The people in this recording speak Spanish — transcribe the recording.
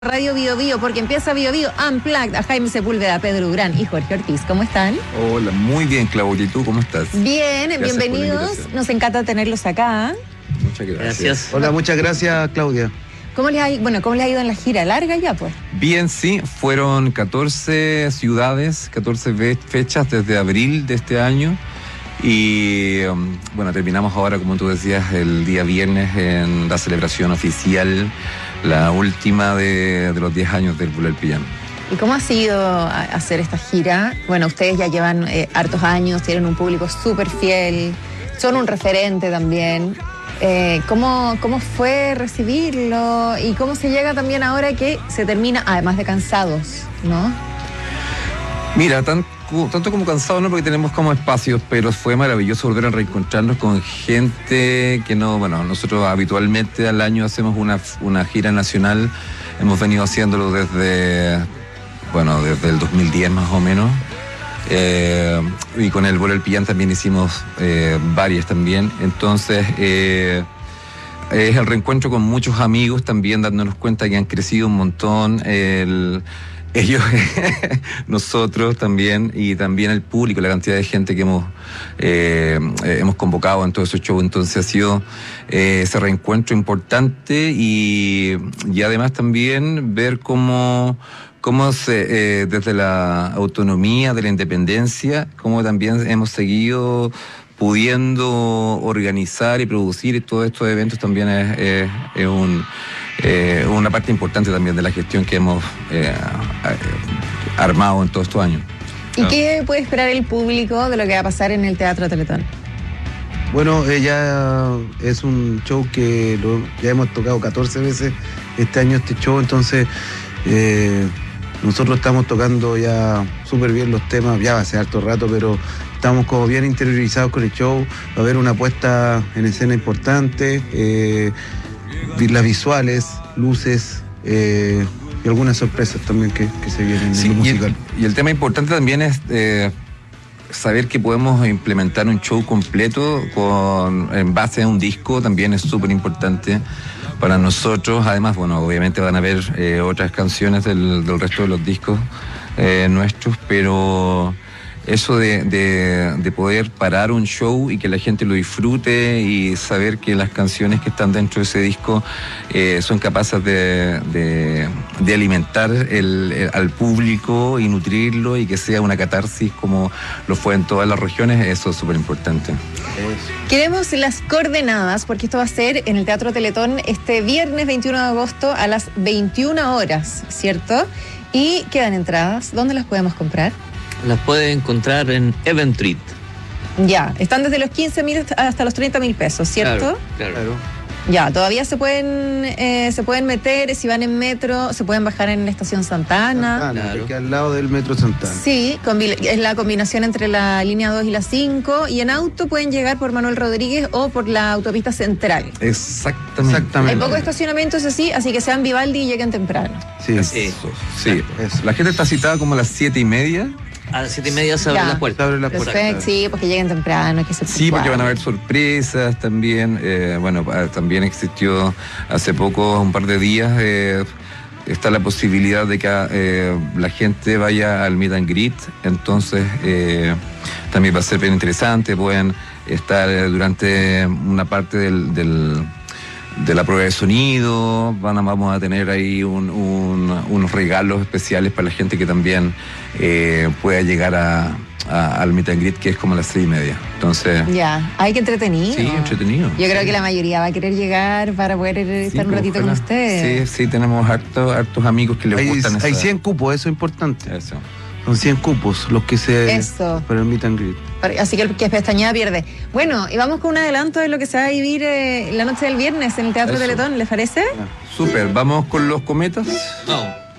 Radio Bio Bio, porque empieza Bio Bio Unplugged a Jaime Sepúlveda, Pedro Durán y Jorge Ortiz. ¿Cómo están? Hola, muy bien, Claudia. ¿Y tú cómo estás? Bien, Gracias bienvenidos. Nos encanta tenerlos acá. Muchas gracias. Hola, muchas gracias, Claudia. ¿Cómo les ha ido en la gira? ¿Larga ya, pues? Bien, sí. Fueron 14 ciudades, 14 fechas desde abril de este año. Y bueno, terminamos ahora, como tú decías, el día viernes en la celebración oficial, la última de los 10 años del Vuelo del Pillán. ¿Y cómo ha sido hacer esta gira? Bueno, ustedes ya llevan hartos años, tienen un público súper fiel, son un referente también. ¿Cómo fue recibirlo? ¿Y cómo se llega también ahora que se termina, además de cansados, ¿no? Mira, tanto como cansado, no, porque tenemos como espacios, pero fue maravilloso volver a reencontrarnos con gente que no, bueno, nosotros habitualmente al año hacemos una gira nacional, hemos venido haciéndolo desde el 2010 más o menos, y con el Vuelo del Pillán también hicimos varias también, entonces es el reencuentro con muchos amigos también, dándonos cuenta que han crecido un montón, ellos, nosotros también, y también el público, la cantidad de gente que hemos convocado en todo ese show. Entonces ha sido ese reencuentro importante y además también ver cómo desde la autonomía, de la independencia, cómo también hemos seguido pudiendo organizar y producir todos estos eventos también es una parte importante también de la gestión que hemos armado en todos estos años. ¿Y qué puede esperar el público de lo que va a pasar en el Teatro Teletón? Bueno, ya es un show que ya hemos tocado 14 veces este año, este show, entonces nosotros estamos tocando ya súper bien los temas, ya va a ser harto rato, pero estamos como bien interiorizados con el show, va a haber una puesta en escena importante, las visuales, luces y algunas sorpresas también que se vienen en lo musical. Y el tema importante también es saber que podemos implementar un show completo en base a un disco, también es súper importante para nosotros. Además, bueno, obviamente van a haber otras canciones del resto de los discos nuestros, pero eso de poder parar un show y que la gente lo disfrute y saber que las canciones que están dentro de ese disco son capaces de alimentar al público y nutrirlo y que sea una catarsis como lo fue en todas las regiones, eso es súper importante. Queremos las coordenadas porque esto va a ser en el Teatro Teletón este viernes 21 de agosto a las 21 horas, ¿cierto? Y quedan entradas, ¿dónde las podemos comprar? Las puede encontrar en Eventbrite. Ya, están desde los 15.000 hasta los 30.000 pesos, ¿cierto? Claro. Ya, todavía se pueden meter, si van en metro, se pueden bajar en la estación Santa Ana. Claro. Que al lado del metro Santa Ana. Sí, es la combinación entre la línea 2 y la 5, y en auto pueden llegar por Manuel Rodríguez o por la autopista central. Exactamente. Hay poco estacionamiento, eso sí, así que sean Vivaldi y lleguen temprano. Sí. Eso. La gente está citada como a las 7:30. A las 7:30 se abren las puertas. Perfecto, sí, porque lleguen temprano. Sí, porque van a haber sorpresas también. También existió hace poco, un par de días, está la posibilidad de que la gente vaya al meet and greet. Entonces, también va a ser bien interesante. Pueden estar durante una parte de la prueba de sonido, vamos a tener ahí unos regalos especiales para la gente que también pueda llegar al meet and greet, que es como a las 6:30. Entonces, ya, hay que entretenido. Sí, entretenido. Yo creo que la mayoría va a querer llegar para poder estar un ratito con ustedes. Sí, tenemos hartos amigos que les gustan. Hay 100 cupos, eso es importante. Eso. Son 100 cupos los que para el meet and greet. Así que el que pestañea pierde. Bueno, y vamos con un adelanto de lo que se va a vivir la noche del viernes en el Teatro Teletón, ¿les parece? Súper, ¿vamos con los cometas? No.